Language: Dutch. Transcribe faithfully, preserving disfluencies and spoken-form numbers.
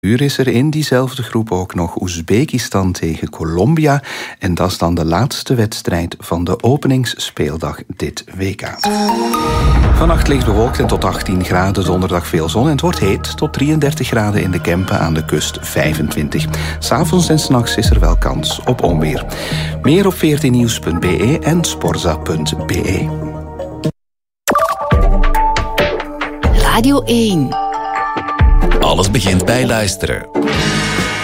uur is er in diezelfde groep ook nog Oezbekistan tegen Colombia. En dat is dan de laatste wedstrijd van de openingsspeeldag dit W K. Vannacht licht bewolkt en tot achttien graden, donderdag veel zon. En het wordt heet, tot drieëndertig graden in de Kempen, aan de kust vijfentwintig. 'S Avonds en 's nachts is er wel kans op onweer. Meer op veertien nieuws punt b e en sporza punt b e. Radio één. Alles begint bij luisteren.